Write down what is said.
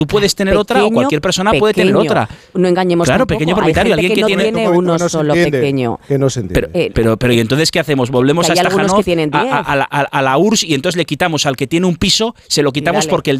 Tú puedes tener otra, o cualquier persona puede tener otra. No engañemos Claro, tampoco. pequeño propietario, alguien que tiene uno solo pequeño. Que no se entiende. Pero ¿y entonces qué hacemos? Volvemos a algunos Stajanov, que tienen 10. a la URSS, y entonces le quitamos al que tiene un piso, se lo quitamos porque el